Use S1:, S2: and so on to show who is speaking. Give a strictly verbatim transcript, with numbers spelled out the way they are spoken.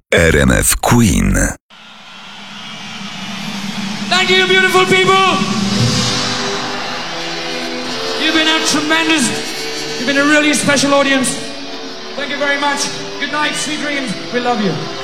S1: R M F Queen.
S2: Thank you, beautiful people. You've been a tremendous, you've been a really special audience. Thank you very much. Good night, sweet dreams. We love you.